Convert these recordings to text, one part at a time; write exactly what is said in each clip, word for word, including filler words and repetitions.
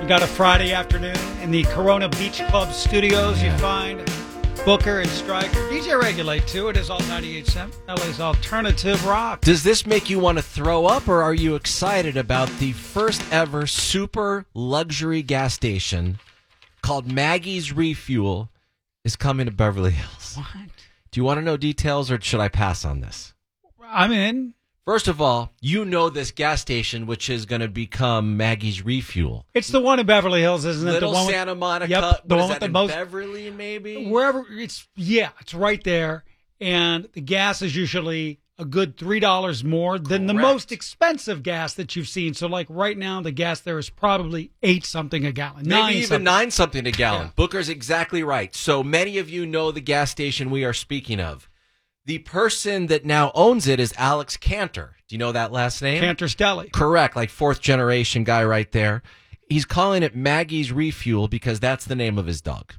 We got a Friday afternoon in the Corona Beach Club studios. You find Booker and Stryker. D J Regulate, too. It is Alt ninety-eight point seven, L A's alternative rock. Does this make you want to throw up, or are you excited about the first ever super luxury gas station called Maggie's Refuel is coming to Beverly Hills? What? Do you want to know details, or should I pass on this? I'm in. First of all, you know this gas station, which is going to become Maggie's Refuel. It's the one in Beverly Hills, isn't it? Little the one Santa with, Monica. Yep, What the is one that, with the in most, Beverly, maybe? Wherever it's, yeah, it's right there. And the gas is usually a good three dollars more than the Correct. most expensive gas that you've seen. So, like right now, the gas there is probably eight something a gallon, Maybe nine even something. nine something a gallon. Yeah. Booker's exactly right. So many of you know the gas station we are speaking of. The person that now owns it is Alex Cantor. Do you know that last name? Cantor's Deli. Correct, like fourth generation guy right there. He's calling it Maggie's Refuel because that's the name of his dog.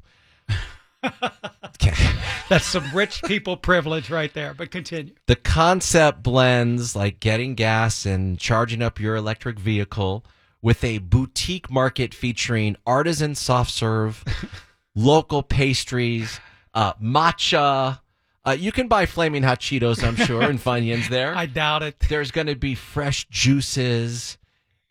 Okay. That's some rich people privilege right there, but continue. The concept blends like getting gas and charging up your electric vehicle with a boutique market featuring artisan soft serve, local pastries, uh, matcha. Uh, you can buy Flaming Hot Cheetos, I'm sure, and Funyuns there. I doubt it. There's going to be fresh juices,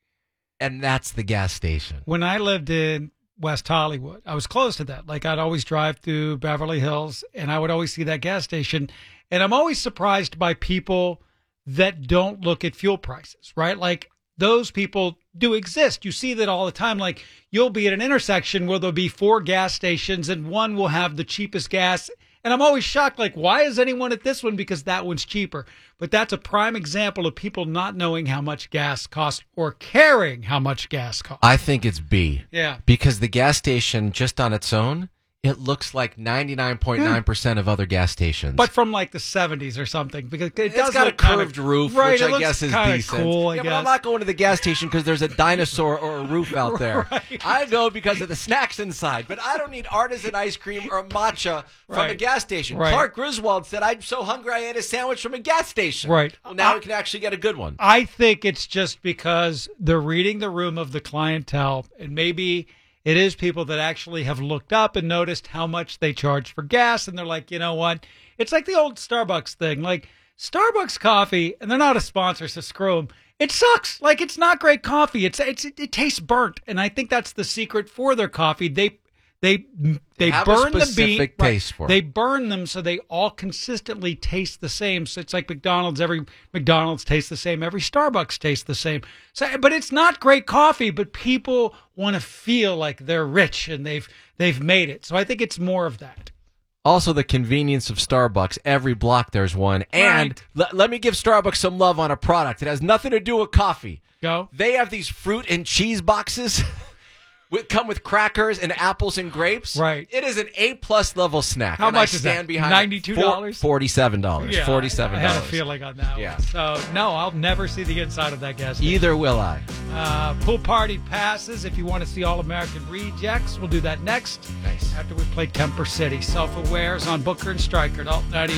and that's the gas station. When I lived in West Hollywood, I was close to that. Like, I'd always drive through Beverly Hills, and I would always see that gas station. And I'm always surprised by people that don't look at fuel prices, right? Like, those people do exist. You see that all the time. Like, you'll be at an intersection where there'll be four gas stations, and one will have the cheapest gas. And I'm always shocked, like, why is anyone at this one? Because that one's cheaper. But that's a prime example of people not knowing how much gas costs or caring how much gas costs. I think it's B. Yeah. Because the gas station, just on its own, it looks like ninety-nine point nine percent of other gas stations. But from like the seventies or something. Because it it's does got a look kind curved of, roof, right, which it I looks guess is kinda decent. cool, I yeah, guess. but I'm not going to the gas station because there's a dinosaur or a roof out there. Right. I go because of the snacks inside. But I don't need artisan ice cream or matcha from Right. a gas station. Right. Clark Griswold said, I'm so hungry I ate a sandwich from a gas station. Right. Well, now I- we can actually get a good one. I think it's just because they're reading the room of the clientele, and maybe it is people that actually have looked up and noticed how much they charge for gas, and they're like, you know what? It's like the old Starbucks thing. Like, Starbucks coffee, and they're not a sponsor, so screw them. It sucks. Like, it's not great coffee. It's, it's it, it tastes burnt, and I think that's the secret for their coffee. They they they have a burn the bean. specific taste for it. They burn them so they all consistently taste the same. So it's like McDonald's. Every McDonald's tastes the same. Every Starbucks tastes the same. So, but it's not great coffee. But people want to feel like they're rich and they've they've made it. So I think it's more of that. Also, the convenience of Starbucks. Every block there's one. And Right. l- let me give Starbucks some love on a product. It has nothing to do with coffee. Go. They have these fruit and cheese boxes with come with crackers and apples and grapes. Right. It is an A-plus level snack. How and much I is that? stand behind it. ninety-two dollars? Four- forty-seven dollars. Yeah, forty-seven dollars. I had a feeling on that Yeah. one. So, no, I'll never see the inside of that gas station. Either will I. Uh, pool party passes. If you want to see All American Rejects, we'll do that next. Nice. After we play Kemper City. Self-Awares on Booker and Stryker at Alt ninety-eight.